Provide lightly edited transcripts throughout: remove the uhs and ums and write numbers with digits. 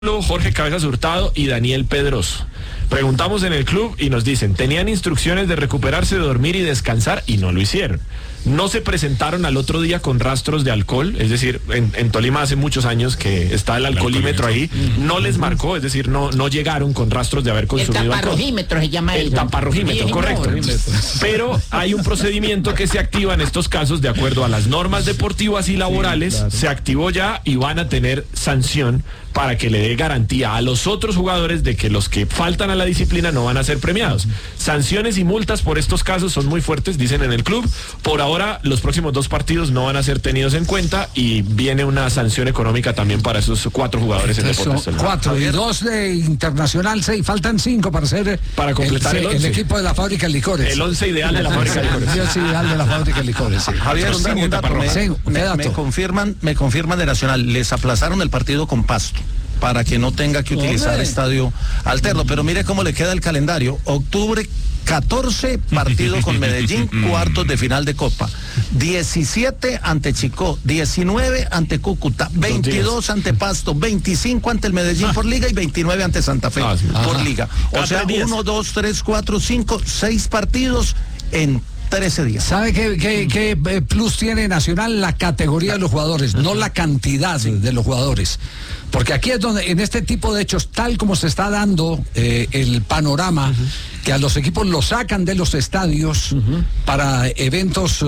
Jorge Cabezas Hurtado y Daniel Pedroso. Preguntamos en el club y nos dicen, tenían instrucciones de recuperarse, de dormir y descansar y no lo hicieron. No se presentaron al otro día con rastros de alcohol, es decir, en Tolima hace muchos años que está el alcoholímetro ahí, no les marcó, es decir, no llegaron con rastros de haber consumido alcohol. El taparrojímetro se llama el taparrojímetro, correcto. Pero hay un procedimiento que se activa en estos casos de acuerdo a las normas deportivas y laborales, claro. Se activó ya y van a tener sanción para que le dé garantía a los otros jugadores de que los que faltan a la disciplina no van a ser premiados. Sanciones y multas por estos casos son muy fuertes, dicen en el club. Por ahora, los próximos 2 partidos no van a ser tenidos en cuenta y viene una sanción económica también para esos 4 jugadores en Deportes. 4 y 2 de Internacional 6, faltan 5 para completar el equipo de la Fábrica de Licores. El 11 ideal de la Fábrica de Licores. El 11 ideal de la Fábrica de Licores. Sí. Javier, un dato. Me confirman de Nacional, les aplazaron el partido con Pasto para que no tenga que utilizar estadio alterno, pero mire cómo le queda el calendario. Octubre 14 partido con Medellín, cuartos de final de Copa, 17 ante Chicó, 19 ante Cúcuta, 22 ante Pasto, 25 ante el Medellín por liga y 29 ante Santa Fe por liga. O sea, 1, 2, 3, 4, 5, 6 partidos en 13 días. ¿Sabe qué plus tiene Nacional? La categoría de los jugadores, no la cantidad de los jugadores. Porque aquí es donde, en este tipo de hechos, tal como se está dando el panorama, que a los equipos los sacan de los estadios para eventos,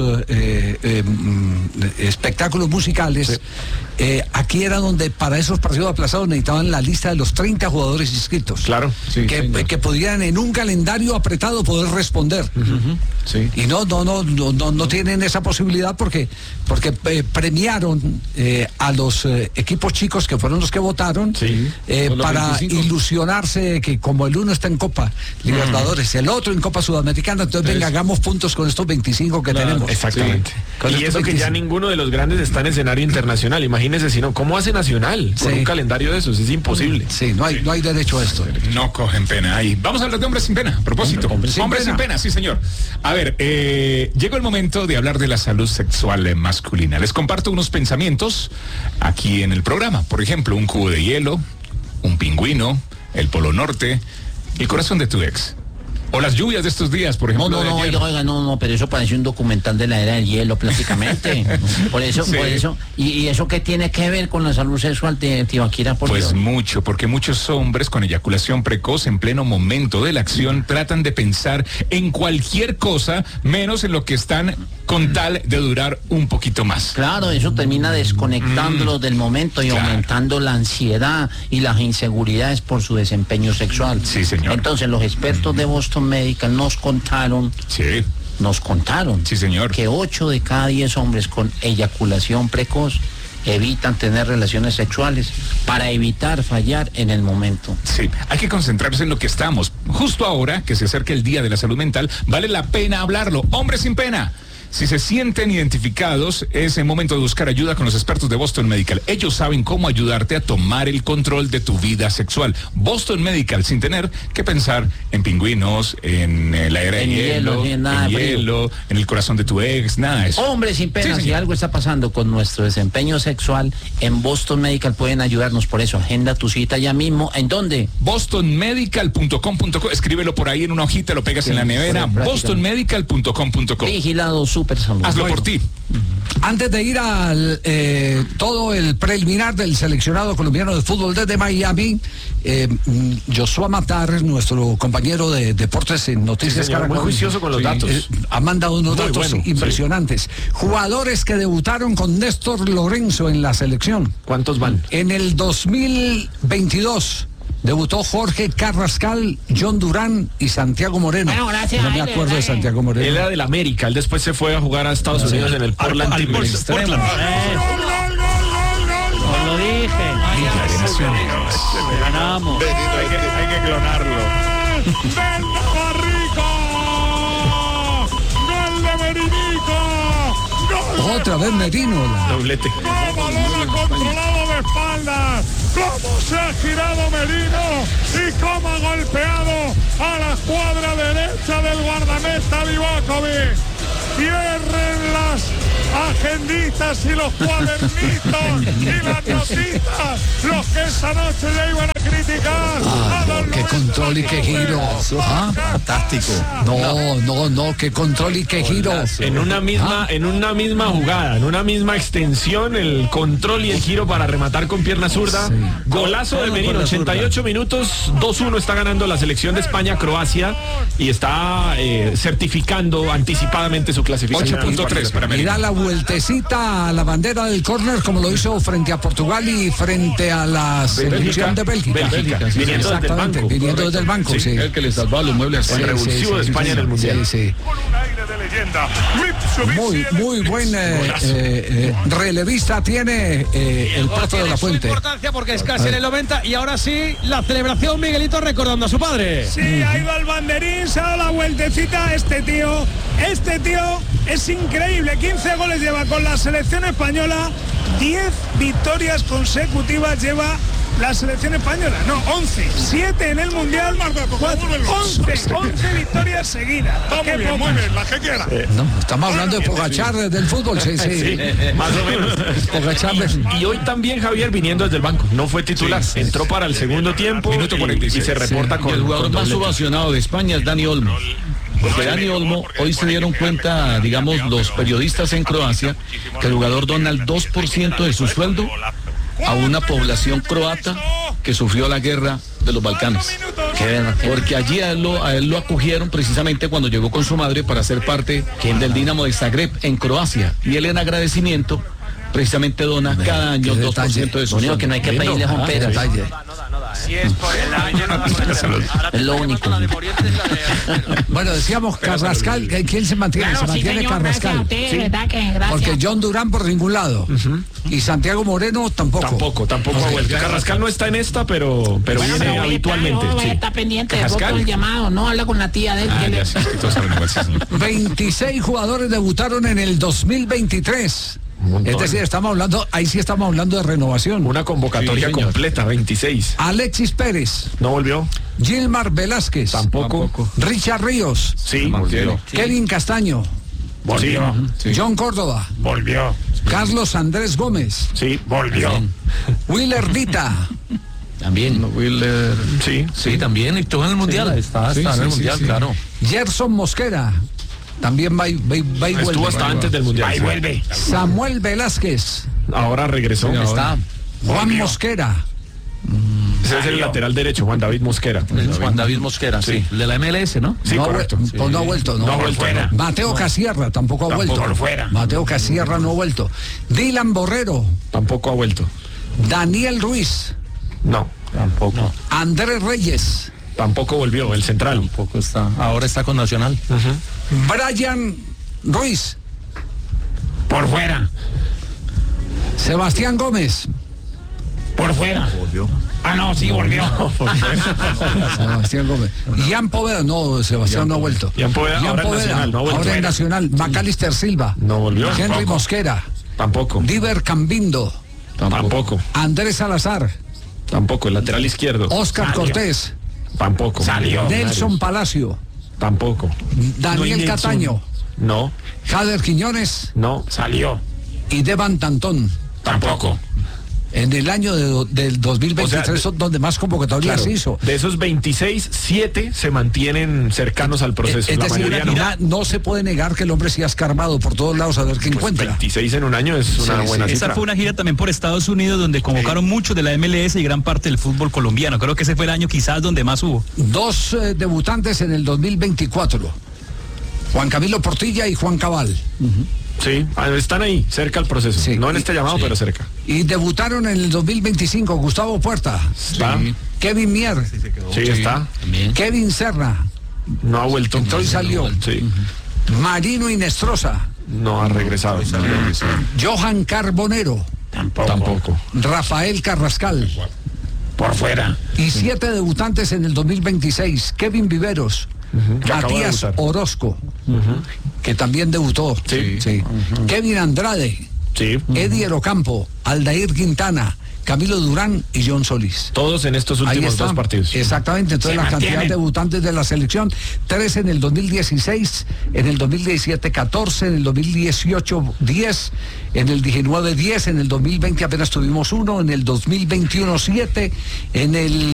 espectáculos musicales, aquí era donde para esos partidos aplazados necesitaban la lista de los 30 jugadores inscritos. Claro, sí, que pudieran en un calendario apretado poder responder. Sí. Y no tienen esa posibilidad porque premiaron a los equipos chicos que fueron los que votaron para 25. Ilusionarse que como el uno está en Copa Libertadores, el otro en Copa Sudamericana, entonces venga, hagamos puntos con estos 25 que tenemos. Exactamente. Sí. Y eso 25. Que ya ninguno de los grandes está en escenario internacional. Imagínense si no, ¿cómo hace Nacional con un calendario de esos? Es imposible. Sí, no hay derecho a esto. No cogen pena ahí. Vamos a hablar de hombres sin pena, a propósito. Hombres sin pena, sí señor. A ver, llegó el momento de hablar de la salud sexual masculina. Les comparto unos pensamientos aquí en el programa. Por ejemplo, un cubo de hielo, un pingüino, el Polo Norte, el corazón de tu ex. O las lluvias de estos días, por ejemplo. No, pero eso parece un documental de la era del hielo, prácticamente. Por eso. ¿Y eso qué tiene que ver con la salud sexual de Tibaquira? Pues mucho, porque muchos hombres con eyaculación precoz en pleno momento de la acción tratan de pensar en cualquier cosa, menos en lo que están con tal de durar un poquito más. Claro, eso termina desconectándolos del momento y aumentando la ansiedad y las inseguridades por su desempeño sexual. Sí, señor. Entonces, los expertos de Boston Medical nos contaron, sí, señor, que 8 de cada 10 hombres con eyaculación precoz evitan tener relaciones sexuales para evitar fallar en el momento. Sí, hay que concentrarse en lo que estamos. Justo ahora que se acerca el Día de la Salud Mental, vale la pena hablarlo. Hombres sin pena. Si se sienten identificados, es el momento de buscar ayuda con los expertos de Boston Medical. Ellos saben cómo ayudarte a tomar el control de tu vida sexual. Boston Medical, sin tener que pensar en pingüinos, en la era de hielo, en el corazón de tu ex, nada de eso. Hombres sin pena, si algo está pasando con nuestro desempeño sexual, en Boston Medical pueden ayudarnos. Por eso, agenda tu cita ya mismo. ¿En dónde? bostonmedical.com.co. Escríbelo por ahí en una hojita, lo pegas en la nevera. bostonmedical.com.co. Vigilado Super Salud. Hazlo por ti. Antes de ir al todo el preliminar del seleccionado colombiano de fútbol desde Miami, Joshua Matar, nuestro compañero de deportes en Noticias Caracol, muy juicioso con los datos. Ha mandado unos datos impresionantes. Jugadores que debutaron con Néstor Lorenzo en la selección. ¿Cuántos van? En el 2022 debutó Jorge Carrascal, John Durán y Santiago Moreno. Bueno, gracias. No me acuerdo de Santiago Moreno. Él era del América, él después se fue a jugar a Estados Unidos en el Portland Timbers. Lo dije. Ganamos. Hay que clonarlo. ¡Gol de Merinico! Otra vez Merino. Doblete. Balón controlado de espaldas. Cómo se ha girado Merino y cómo ha golpeado a la cuadra derecha del guardameta Livakovic. cierren las agenditas y los cuadernitos y las notitas, los que esa noche le iban a criticar. Qué control y qué giro. Fantástico. No, qué control y qué giro. En una misma jugada, en una misma extensión, el control y el giro para rematar con pierna zurda. Sí. Golazo de Merino, 88 minutos, 2-1 está ganando la selección de España, Croacia, y está certificando anticipadamente su clasificación. 8.3 para Merino. Mira la vueltecita a la bandera del córner como lo hizo frente a Portugal y frente a la selección de Bélgica. Viniendo desde el banco, sí. El que le salvó los muebles a España. El revulsivo de España en el Mundial. Sí. Muy buen relevista tiene el Pato de la Fuente. Importancia porque es casi en el 90 y ahora sí la celebración, Miguelito recordando a su padre. Sí, ha ido al banderín, se ha dado la vueltecita. Este tío es increíble. 15 goles lleva con la selección española, 10 victorias consecutivas lleva la selección española, 11, 7 en el Mundial, 11 victorias seguidas. Muy bien, la que quiera. Estamos hablando de Pogačar del fútbol, sí. Más o menos. Pogačar y hoy también Javier viniendo desde el banco, no fue titular, entró para el segundo tiempo, minuto 46, y se reporta con el jugador más doblete. ovacionado de España es Dani Olmo. Porque Dani Olmo, hoy se dieron cuenta, digamos, los periodistas en Croacia, que el jugador dona el 2% de su sueldo a una población croata que sufrió la guerra de los Balcanes. Porque allí a él lo acogieron precisamente cuando llegó con su madre para ser parte del Dinamo de Zagreb en Croacia. Y él en agradecimiento precisamente dona cada año 2% de su sueldo. Que no hay que pedirle a Juan Pedro. Es lo único. Bueno, decíamos Carrascal, ¿quién se mantiene? Se mantiene Carrascal. Porque John Durán por ningún lado. Y Santiago Moreno tampoco. Tampoco ha vuelto. Carrascal no está en esta, pero viene habitualmente. Está pendiente del llamado, no habla con la tía de él. 26 jugadores debutaron en el 2023. Es decir, estamos hablando de renovación. Una convocatoria completa, 26. Alexis Pérez. No volvió. Gilmar Velázquez. Tampoco. Richard Ríos. Sí, volvió. Kevin Castaño. Volvió. Sí. John Córdoba. Volvió. Carlos Andrés Gómez. Sí, volvió. Willer Dita. También. Willer. Sí, también. Y todo en el Mundial. Está en el Mundial, claro. Gerson Mosquera. También va y vuelve. Estuvo hasta antes del Mundial. Va y vuelve. Samuel Velázquez. Ahora regresó. Sí, está. Juan Mosquera. Ese es el lateral derecho, Juan David Mosquera. Juan David Mosquera, sí. El de la MLS, ¿no? Sí, correcto. Pues no ha vuelto. No ha vuelto. Mateo Casierra tampoco ha vuelto. Por fuera. Mateo Casierra no ha vuelto. Dylan Borrero. Tampoco ha vuelto. Daniel Ruiz. No. Tampoco. No. Andrés Reyes. Tampoco volvió, el central. Tampoco está. Ahora está con Nacional. Brian Ruiz. Por fuera. Sebastián Gómez. Por fuera. Volvió. No, sí, volvió. Sebastián Gómez. Ian Poveda, no, Sebastián no ha vuelto. Ian Poveda, ahora en Nacional. Macalister Silva. No volvió. Henry Mosquera. Tampoco. Diver Cambindo. Tampoco. Andrés Salazar. Tampoco, el lateral izquierdo. Oscar Cortés. Tampoco. Salió. Nelson Palacio. Tampoco. Daniel Cataño. No. Jader Quiñones. No. Salió. Y Devan Tantón. Tampoco. En el año del 2023 son donde más convocatorias se hizo. De esos 26, 7 se mantienen cercanos al proceso. Es decir, no se puede negar que el hombre se ha escarbado por todos lados a ver qué encuentra. 26 en un año es una buena cifra. Esa fue una gira también por Estados Unidos donde convocaron muchos de la MLS y gran parte del fútbol colombiano. Creo que ese fue el año quizás donde más hubo. 2 debutantes en el 2024. Juan Camilo Portilla y Juan Cabal. Sí, están ahí, cerca al proceso. Sí. No en este llamado, pero cerca. Y debutaron en el 2025 Gustavo Puerta. Está. Kevin Mier. Sí, está. También. Kevin Serra. No ha vuelto. Entró y salió. Sí. Marino Inestrosa. No ha regresado. Johan Carbonero. Tampoco. Rafael Carrascal. Por fuera. Y 7 debutantes en el 2026. Kevin Viveros. Matías Orozco, que también debutó. Sí. Kevin Andrade. Sí. Eddie Ocampo, Aldair Quintana, Camilo Durán y John Solís. Todos en estos últimos 2 partidos. Exactamente, entonces la cantidad de debutantes de la selección, 13 en el 2016, en el 2017 14, en el 2018 10, en el 19 10, en el 2020 apenas tuvimos 1, en el 2021 7, en el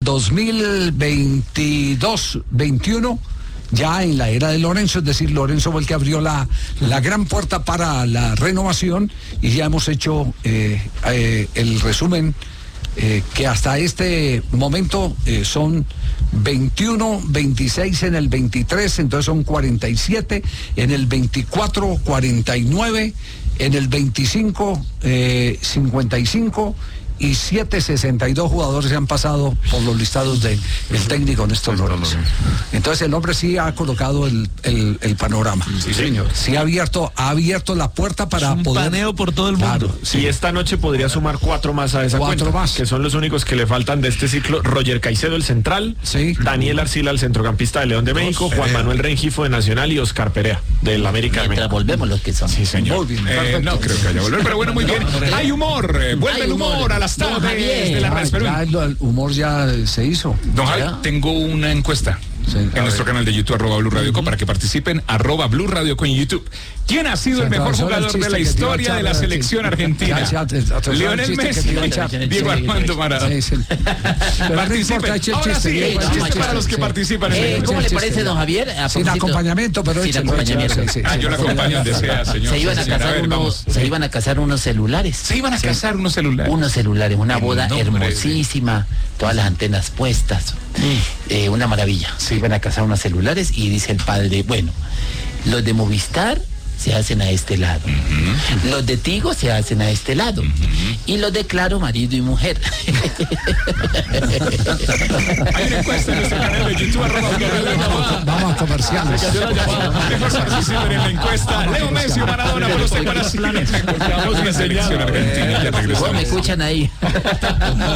2022 21. Ya en la era de Lorenzo, es decir, Lorenzo fue el que abrió la gran puerta para la renovación y ya hemos hecho el resumen que hasta este momento son 21, 26 en el 23, entonces son 47, en el 24, 49, en el 25, 55 y 762 jugadores se han pasado por los listados del técnico Néstor Lorenzo. Entonces el hombre sí ha colocado el panorama. Sí, señor. Sí ha abierto la puerta para poder... paneo por todo el mundo. Claro, sí. Y esta noche podría sumar 4 más a esa cuenta, que son los únicos que le faltan de este ciclo. Roger Caicedo, el central, Daniel Arcila, el centrocampista de León de México, Juan Manuel Rengifo de Nacional y Oscar Perea del América de México. Volvemos los que son. Sí, señor. Muy bien, no creo que haya volver, pero bueno, muy bien. Hay humor, vuelve el humor a las tardes de la red. El humor ya se hizo. Don Javi, tengo una encuesta en nuestro canal de YouTube, @BluRadioCo, para que participen, @BluRadioCo en YouTube. ¿Quién ha sido el mejor jugador de la historia de la selección argentina? Lionel Messi, Diego Armando Maradona. Participen. Ahora sí, chiste para los que participan. ¿Cómo le parece, don Javier? Sin acompañamiento, pero sin acompañamiento. Yo la acompaño donde sea, señor. Se iban a casar unos celulares. Se iban a casar unos celulares. Unos celulares, una boda hermosísima, todas las antenas puestas. Una maravilla. Se iban a casar unos celulares y dice el padre, bueno, los de Movistar se hacen a este lado, los de Tigo se hacen a este lado, y los de Claro, marido y mujer. Hay una encuesta en nuestro canal de YouTube, Vamos a comerciales. Mejor participen en la encuesta. Leo Messi o Maradona, por los planes. Escuchamos la selección argentina. Ya regresamos. ¿Me escuchan ahí?